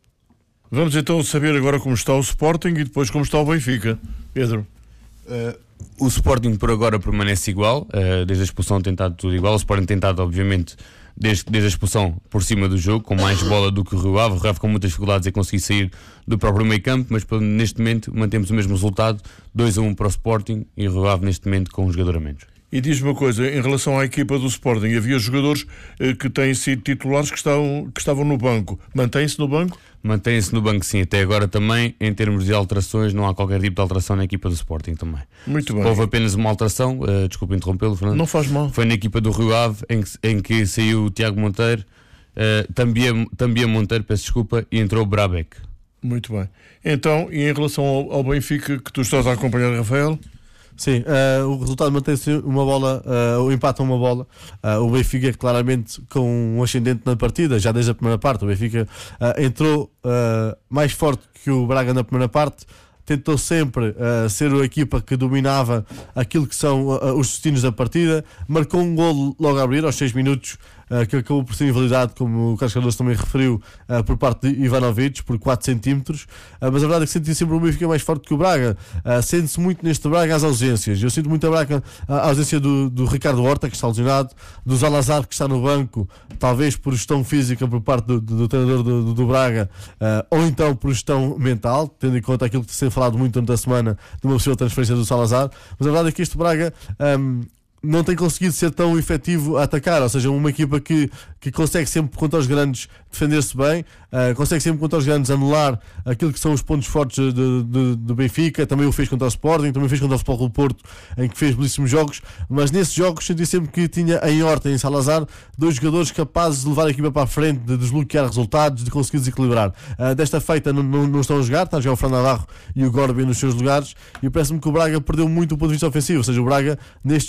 Vamos então saber agora como está o Sporting e depois como está o Benfica. Pedro. Uh, o Sporting por agora permanece igual, uh, desde a expulsão tem estado tudo igual. O Sporting tem estado, obviamente, desde, desde a expulsão por cima do jogo, com mais bola do que o Rio Ave. O Rio Ave com muitas dificuldades em conseguir sair do próprio meio campo, mas neste momento mantemos o mesmo resultado, dois a um para o Sporting, e o Rio Ave neste momento com um jogador a menos. E diz-me uma coisa, em relação à equipa do Sporting, havia jogadores eh, que têm sido titulares que estavam, que estavam no banco. Mantém-se no banco? Mantém-se no banco, sim. Até agora também, em termos de alterações, não há qualquer tipo de alteração na equipa do Sporting também. Muito bem. Houve apenas uma alteração, uh, desculpa interrompê-lo, Fernando. Não faz mal. Foi na equipa do Rio Ave, em que, em que saiu o Tiago Monteiro, uh, também, também Monteiro, peço desculpa, e entrou o Brabec. Muito bem. Então, e em relação ao, ao Benfica, que tu estás a acompanhar, Rafael? Sim, uh, o resultado mantém-se uma bola, uh, o empate a uma bola. Uh, o Benfica claramente com um ascendente na partida, já desde a primeira parte. O Benfica uh, entrou uh, mais forte que o Braga na primeira parte, tentou sempre uh, ser a equipa que dominava aquilo que são uh, os destinos da partida, marcou um golo logo a abrir, aos seis minutos, uh, que acabou por ser invalidado, como o Carlos Cardoso também referiu, uh, por parte de Ivanovic, por quatro centímetros, uh, mas a verdade é que senti sempre o Benfica mais forte que o Braga. Uh, sente-se muito neste Braga as ausências. Eu sinto muito a Braga, a ausência do, do Ricardo Horta, que está lesionado, do Salazar, que está no banco, talvez por gestão física por parte do, do, do treinador do, do, do Braga, uh, ou então por gestão mental, tendo em conta aquilo que se tem falado muito durante a semana de uma possível transferência do Salazar. Mas a verdade é que este Braga um, não tem conseguido ser tão efetivo a atacar, ou seja, uma equipa que, que consegue sempre contra os grandes defender-se bem, uh, consegue sempre contra os grandes anular aquilo que são os pontos fortes do Benfica. Também o fez contra o Sporting, também o fez contra o Futebol Clube do Porto, em que fez belíssimos jogos, mas nesses jogos senti sempre que tinha em Horta e em Salazar dois jogadores capazes de levar a equipa para a frente, de desbloquear resultados, de conseguir desequilibrar. Uh, desta feita não, não, não estão a jogar, está a jogar o Fran Navarro e o Gorbi nos seus lugares, e parece-me que o Braga perdeu muito o ponto de vista ofensivo. Ou seja, o Braga neste jogo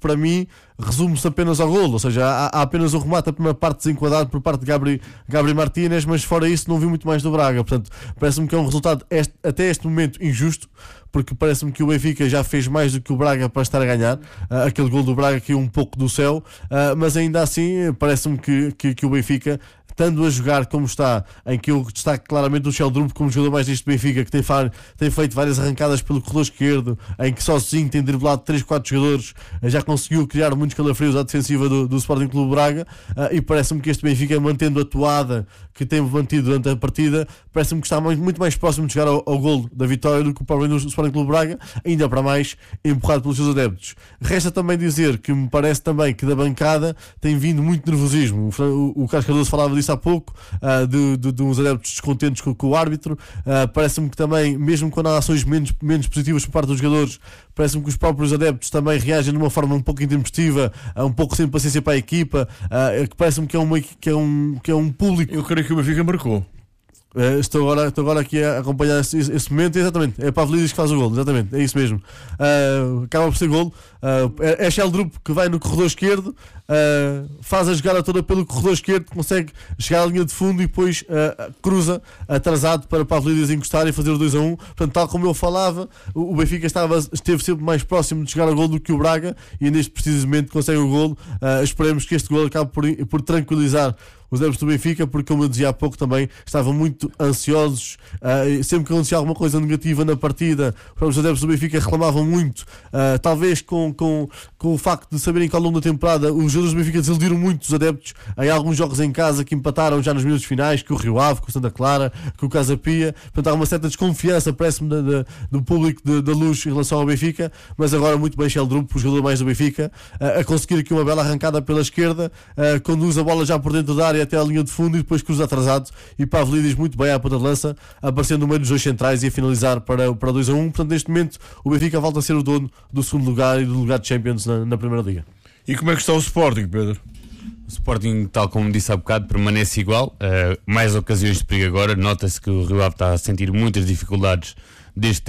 para mim resume-se apenas ao golo, ou seja, há, há apenas um remate, a primeira parte desenquadrado por parte de Gabri, Gabri Martínez, mas fora isso não vi muito mais do Braga. Portanto, parece-me que é um resultado este, até este momento injusto, porque parece-me que o Benfica já fez mais do que o Braga para estar a ganhar. Uh, aquele gol do Braga caiu um pouco do céu, uh, mas ainda assim parece-me que, que, que o Benfica, estando a jogar como está, em que eu destaco claramente o Sheldrup como jogador mais deste Benfica, que tem, fa- tem feito várias arrancadas pelo corredor esquerdo, em que sozinho tem driblado três, quatro jogadores, já conseguiu criar muitos calafrios à defensiva do, do Sporting Clube Braga, uh, e parece-me que este Benfica, mantendo a toada que tem mantido durante a partida, parece-me que está muito mais próximo de chegar ao, ao golo da vitória do que o próprio do Sporting Clube Braga, ainda para mais empurrado pelos seus adeptos. Resta também dizer que me parece também que da bancada tem vindo muito nervosismo. O, o, o Carlos Cardoso falava disso há pouco, uh, de, de, de uns adeptos descontentes com, com o árbitro. Uh, parece-me que também, mesmo quando há ações menos, menos positivas por parte dos jogadores, parece-me que os próprios adeptos também reagem de uma forma um pouco intempestiva, uh, um pouco sem paciência para a equipa, uh, que parece-me que é, uma, que, é um, que é um público. Eu creio que o Benfica marcou. Uh, estou, agora, estou agora aqui a acompanhar esse, esse momento. Exatamente, é Pavlidis que faz o gol, exatamente, é isso mesmo. Uh, acaba por ser gol. Uh, é, é Sheldrup que vai no corredor esquerdo, uh, faz a jogada toda pelo corredor esquerdo, consegue chegar à linha de fundo e depois uh, cruza atrasado para Pavlidis encostar e fazer o dois a um. Portanto, tal como eu falava, o, o Benfica estava, esteve sempre mais próximo de chegar ao gol do que o Braga, e neste precisamente consegue o gol. Uh, esperemos que este gol acabe por, por tranquilizar os adeptos do Benfica, porque, como eu dizia há pouco, também estavam muito ansiosos. Uh, sempre que acontecia alguma coisa negativa na partida, os adeptos do Benfica reclamavam muito, uh, talvez com, com, com o facto de saberem que ao longo da temporada os jogadores do Benfica desiludiram muito os adeptos em alguns jogos em casa que empataram já nos minutos finais, com o Rio Ave, com o Santa Clara, com o Casa Pia. Portanto, há uma certa desconfiança, parece-me, da, da, do público de, da Luz em relação ao Benfica, mas agora muito bem Sheldrup, o jogador mais do Benfica, uh, a conseguir aqui uma bela arrancada pela esquerda, uh, conduz a bola já por dentro da área até à linha de fundo e depois cruza atrasado, e Pavlidis muito bem à ponta de lança, aparecendo no meio dos dois centrais e a finalizar para, para dois a um. Portanto, neste momento o Benfica volta a ser o dono do segundo lugar e do lugar de Champions na, na Primeira Liga. E como é que está o Sporting, Pedro? O Sporting, tal como disse há bocado, permanece igual. Uh, mais ocasiões de perigo agora. Nota-se que o Rio Ave está a sentir muitas dificuldades desde